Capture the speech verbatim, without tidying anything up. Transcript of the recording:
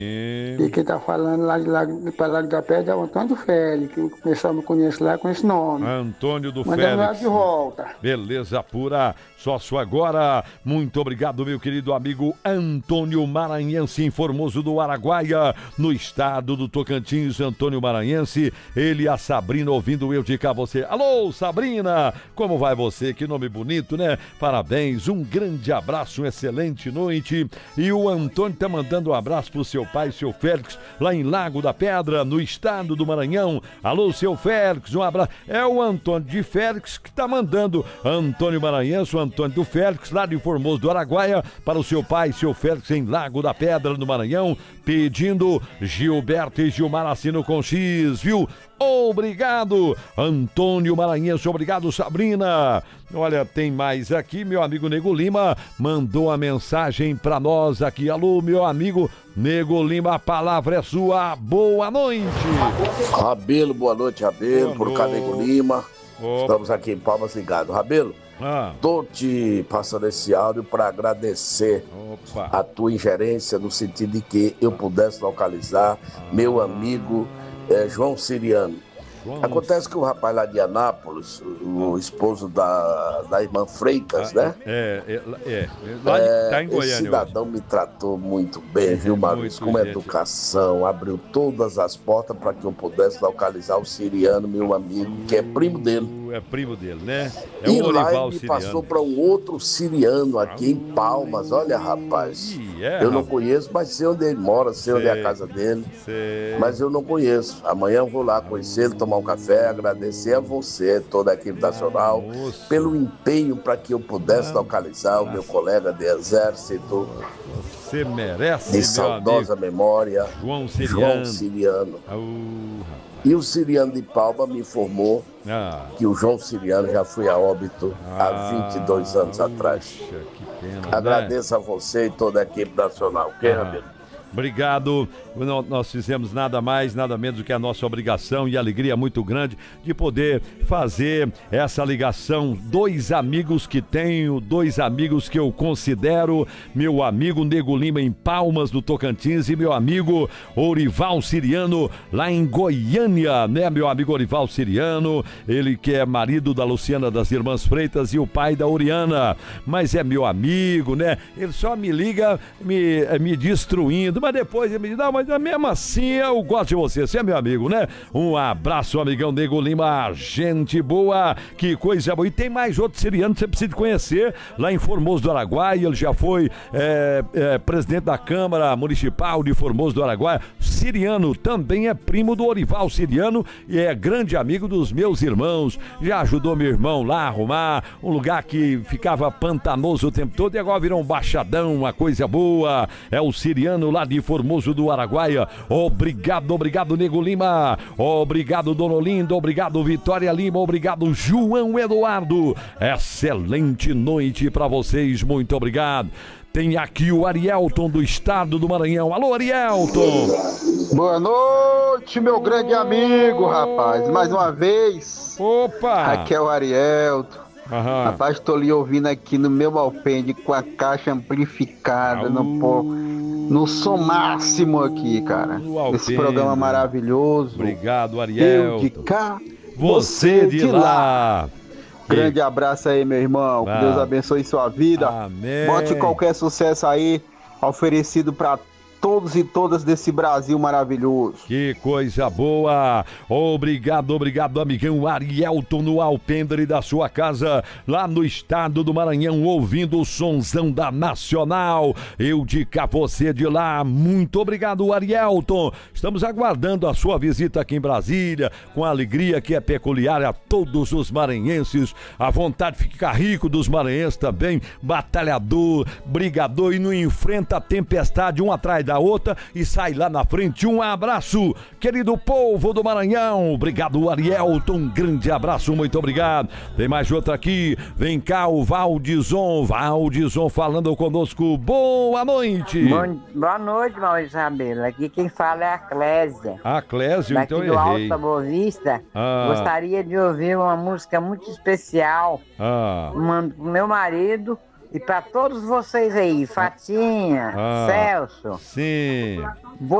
E quem tá falando lá de lá, para lá da pedra é o Antônio Félix, que o pessoal me conhece lá com esse nome. Antônio do Mandando lá Félix. de volta. Beleza pura, sócio agora. Muito obrigado, meu querido amigo Antônio Maranhense, em Formoso do Araguaia, no estado do Tocantins. Antônio Maranhense, ele e a Sabrina ouvindo eu de cá você. Alô, Sabrina, como vai você? Que nome bonito, né? Parabéns, um grande abraço, uma excelente noite. E o Antônio tá mandando um abraço pro seu pai, seu Félix, lá em Lago da Pedra, no estado do Maranhão. Alô, seu Félix, um abraço. É o Antônio de Félix que tá mandando. Antônio Maranhense, o Antônio do Félix, lá de Formoso do Araguaia, para o seu pai, seu Félix, em Lago da Pedra, no Maranhão, pedindo Gilberto e Gilmar Assino com X, viu? Obrigado, Antônio Maranhense, obrigado, Sabrina. Olha, tem mais aqui, meu amigo Nego Lima mandou a mensagem pra nós aqui. Alô, meu amigo Nego Lima, a palavra é sua, boa noite. Rabelo, boa noite, Rabelo, por cá Nego Lima. Opa. Estamos aqui em Palmas Ligado. Rabelo, Ah. tô te passando esse áudio para agradecer Opa. a tua ingerência no sentido de que eu pudesse localizar Ah. meu amigo é, João Siriano. João... Acontece que o rapaz lá de Anápolis, o esposo da, da irmã Freitas, ah, né? É, é, é, lá É, tá em Goiânia. esse cidadão hoje. me tratou muito bem, viu, Maurício? Muito Com gente. educação, abriu todas as portas para que eu pudesse localizar o Siriano, meu amigo, que é primo dele. É primo dele, né? É E o lá Orival ele me Siriano. passou para um outro siriano aqui em Palmas. Olha, rapaz, Ih, é, eu não rapaz. conheço, mas sei onde ele mora, sei onde é a Sei. casa dele. Sei. Mas eu não conheço. Amanhã eu vou lá conhecer ele, tomar um café, agradecer a você, toda a equipe nacional, moço. pelo empenho para que eu pudesse localizar o meu colega de exército, Você merece, de meu saudosa amigo. memória, João Siriano. João Siriano. Uh, rapaz. E o Siriano de Palma me informou Ah. que o João Siriano já foi a óbito há vinte e dois anos Ah, atrás. puxa, que pena, né? Agradeço a você e toda a equipe nacional. Ok, Ah. Rabelo? Obrigado. Nó- Nós fizemos nada mais, nada menos do que a nossa obrigação e alegria muito grande de poder fazer essa ligação. Dois amigos que tenho, dois amigos que eu considero, meu amigo Nego Lima em Palmas, do Tocantins, e meu amigo Orival Siriano lá em Goiânia, né? Meu amigo Orival Siriano, ele que é marido da Luciana das Irmãs Freitas e o pai da Oriana, mas é meu amigo, né? Ele só me liga me, me destruindo, mas depois ele me diz, não, mas mesmo assim eu gosto de você, você é meu amigo, né? Um abraço, amigão Nego Lima, gente boa, que coisa boa. E tem mais outro siriano que você precisa conhecer, lá em Formoso do Araguaia, ele já foi é, é, presidente da Câmara Municipal de Formoso do Araguaia, siriano, também é primo do Orival Siriano e é grande amigo dos meus irmãos, já ajudou meu irmão lá a arrumar um lugar que ficava pantanoso o tempo todo e agora virou um baixadão, uma coisa boa, é o siriano lá de Formoso do Araguaia. Obrigado, obrigado, Nego Lima. Obrigado, Dona Olinda. Obrigado, Vitória Lima. Obrigado, João Eduardo. Excelente noite para vocês. Muito obrigado. Tem aqui o Arielton do estado do Maranhão. Alô, Arielton. Boa noite, meu grande amigo, rapaz. Mais uma vez. Opa. Aqui é o Arielton. Aham. Rapaz, tô lhe ouvindo aqui no meu alpende com a caixa amplificada no, pó, no som máximo aqui, cara. No alpendre. Esse programa maravilhoso. Obrigado, Eu Arielton. de cá, Você de lá. Grande abraço aí, meu irmão. Que Ah. Deus abençoe sua vida. Amém. Bote qualquer sucesso aí, oferecido pra todos e todas desse Brasil maravilhoso. Que coisa boa! Obrigado, obrigado, amigão Arielton no alpendre da sua casa, lá no estado do Maranhão, ouvindo o sonzão da Nacional. Eu de cá, você de lá. Muito obrigado, Arielton. Estamos aguardando a sua visita aqui em Brasília, com a alegria que é peculiar a todos os maranhenses. A vontade de ficar rico dos maranhenses também, batalhador, brigador e não enfrenta a tempestade um atrás da outra e sai lá na frente. Um abraço, querido povo do Maranhão. Obrigado, Arielton. Um grande abraço, muito obrigado. Tem mais outra aqui. Vem cá, o Valdizon. Valdizon falando conosco. Boa noite. Bom, boa noite, Maurício Rabelo. Aqui quem fala é a Clésia. A Clésio, Daqui então do errei. Alta Boa Vista. Ah. Gostaria de ouvir uma música muito especial. Ah. Mando pro meu marido, E pra todos vocês aí, Fatinha, Ah. Celso, Sim.